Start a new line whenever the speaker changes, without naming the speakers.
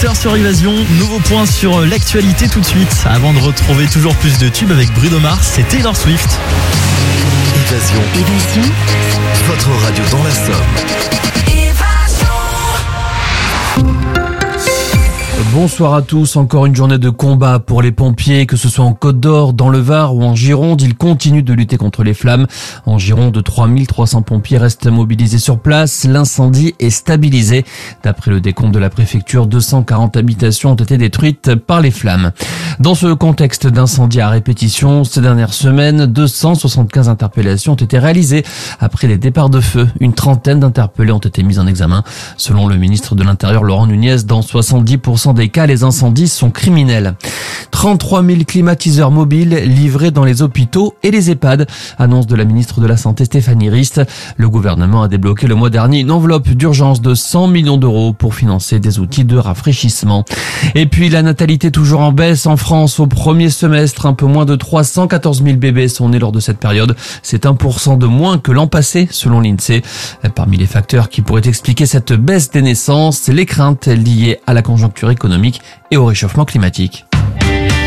7h sur Évasion, nouveau point sur l'actualité tout de suite. Avant de retrouver toujours plus de tubes avec Bruno Mars, c'est Taylor Swift.
Évasion. Votre radio dans la Somme.
Bonsoir à tous, encore une journée de combat pour les pompiers, que ce soit en Côte d'Or, dans le Var ou en Gironde, ils continuent de lutter contre les flammes. En Gironde, 3300 pompiers restent mobilisés sur place, l'incendie est stabilisé. D'après le décompte de la préfecture, 240 habitations ont été détruites par les flammes. Dans ce contexte d'incendie à répétition, ces dernières semaines, 275 interpellations ont été réalisées après les départs de feu. Une trentaine d'interpellés ont été mis en examen. Selon le ministre de l'Intérieur Laurent Nunez, dans 70% des cas, les incendies sont criminels. 33 000 climatiseurs mobiles livrés dans les hôpitaux et les EHPAD, annonce de la ministre de la Santé Stéphanie Rist. Le gouvernement a débloqué le mois dernier une enveloppe d'urgence de 100 millions d'euros pour financer des outils de rafraîchissement. Et puis la natalité toujours en baisse en France au premier semestre. Un peu moins de 314 000 bébés sont nés lors de cette période. C'est 1% de moins que l'an passé, selon l'INSEE. Parmi les facteurs qui pourraient expliquer cette baisse des naissances, les craintes liées à la conjoncture économique et au réchauffement climatique.